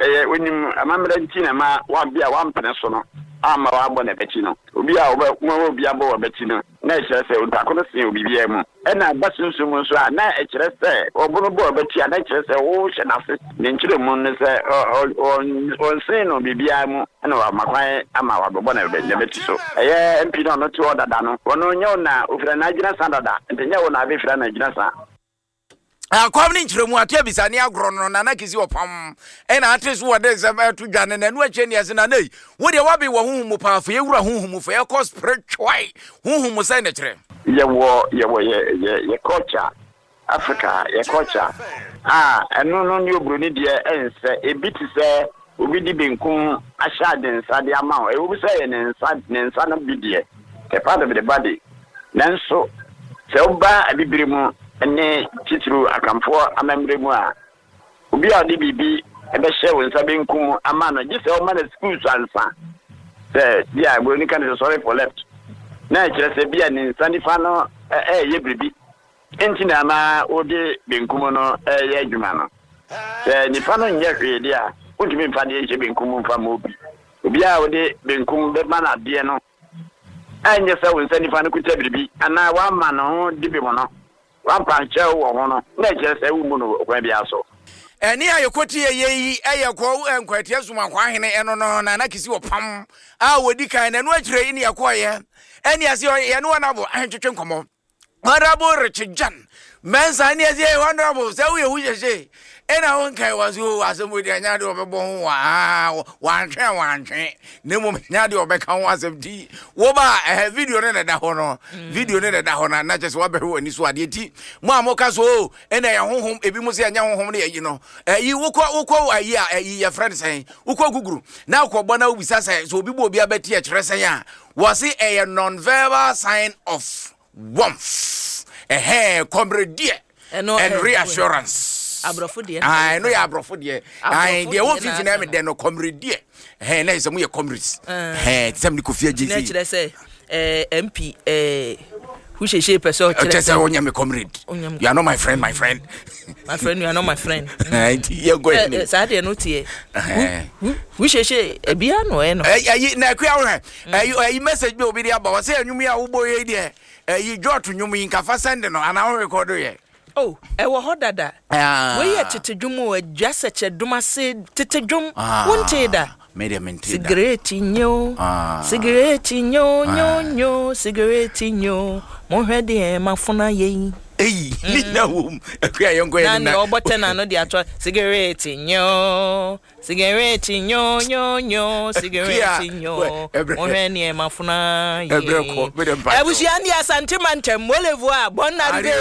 when you amamrantina ma wabia one penesono ama wabona betino obi a obi abo betino na ekire se utakono se obi biam e na basunsumu so na ekire se obono bo betia na ekire se wo hye na se ne nkire mu ne se on se no bibiam na wa makwan ama wabona betiso MP no to order da no wono nyew na ofira na agina sandada ntenye wo na be fira na agina sa kwamni nchiremu atia bisani agro no na kisi opam na atesu wode zema to dwane na nu acheni ase na nei wo de wabe wo huhumu paafo ye wura huhumu fo ye ko spiritual huhumu sai na kire ye culture Africa ye culture eno ni obro ni de ense ebiti se obi di benkum ahya de nsa de ama e obi se ye ne nsa na bidie a part of the body nanso se oba abibirimu ene titru akamfo amemremu a obi a de bibi ebe hye wonsa benkum ama no gise o ma na school sansa se dia go ni kan sorry for left na kire se bia ni sanifa no ye bibi enti na ma ode benkum no ye adwuma no se ni fa no nye hwe dia ontimi mfa de ye benkum mfa ma obi a ode benkum be ma na de no anye se wonsa nifa no kuta bibi ana wa ma no dibi mo no wa panche wo ho no na kire se wu mu no okwan bia so eni ayekoti yeyi ayekwo enkwati asuma kwa hene eno no na kisi opam a wodi kan na no akire ni yakoye eni ase ye no na bo ahwetwe nkomo honorable Richard Jan mensa ni ase honorable se wo yehujeje ena won kai wazo asomodi anya de obebo ho wantwe ne mo nya de obeka ho asomdi wo ba video ne da ho no video ne da ho na just wa beho ani so ade ti mo amoka so ena ye honhom ebi mo se anya honhom ne yi no yi wokọ ayi a yi ya friend sen wokọ guguru na akọbọ na obisa sen so obi bo obi abeti e kire sen a was it a non-verbal sign of warmth comradeship and reassurance. I know ya brofo de. I dey won fit na me de no comrade. Na isem ye comrades. Sem ni Kofi Agyesi. Na kire say MP who she person kire say onya me comrade. You are not my friend, my friend. My friend, you are not my friend. You go ahead. Sa de no tie. Who she bia no e no. Na kwa ayi message be obi dey aba. Say anwum ya wo boye de. You draw to nyum yin ka fa send no ana wo record ye. Oh, ewo hodada. We ye tetedwum o adwase cheduma se tetedwum wonte da. Media mentida. Cigarette nyo. Cigarette nyo. Cigarette nyo. Mo hwede e mafuna ye. Ni na wom. Akwa yonko ye na. Na obote na no de ato cigarette nyo. Cigarette nyo. Cigarette nyo. Mo hwede e mafuna ye. Ebusia ndi asante mantem molevu a bonarive.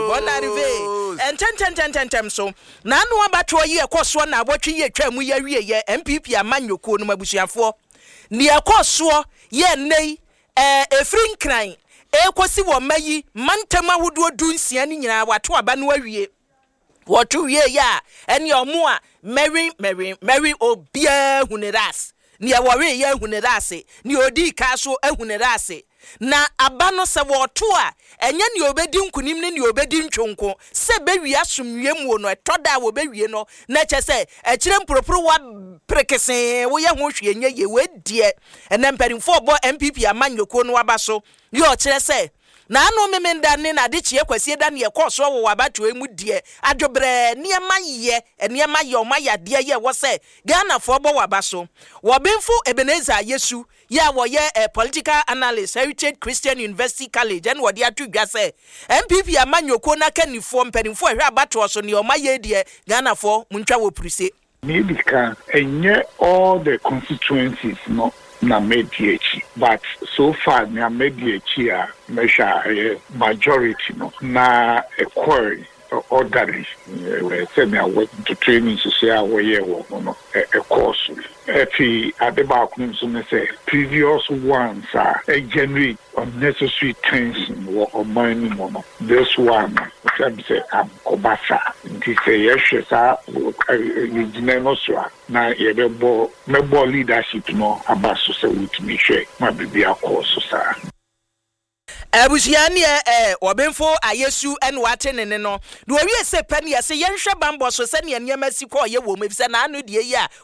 Enten so. Na no abato ye ekoso na abotwe ye twamu ye wie ye MPP amanyoko no mabusuafo. Ni ekoso ye nei efrin kran ekosi wo mayi mantama hudo dunsia ni nyina wato aba no awie woto wie ya ene omo a Mary obia huneras ni awore ye hunerase ni odi ka so ehunirase na aba no se woto a enye ni obedi nkunim ni obedi ntwonko se bewi asomwie mu no etoda wo bewie no na che se ekire mporoporo wa prekese wo ye ho hwe nye ye wedie ene mperimfo obo MPP amanyoko no aba so yo kire se na anu memenda ne na de chie kwasie da ne ekoso wo wabato emu die adwobre niema ye o maya de ye wo se Ghana fo bo wabaso wo benfo Ebenezer Yesu ya wo ye political analyst Heritage Christian University College and wo de atudwa se MPP amanyoko na kanifo mperimfo hwe abato so ne o maya die Ghana fo muntwa wo prise maybe can enye all the constituencies no na mediachi but so far na mediachi a measure majority no na a quarry orderly say me work to training so say we no a course if adeba kun so me say previous ones are generate unnecessary tension or money no this one say am kobasa this say sa you know so na yebebo mebo leadership no abaso say with me share ma bibia course sa Abusiani obenfo ayesu en wate nene no do wie se pani ase yenhwe bambo so se ne nyema si ko ye wo mefise na anu de yi a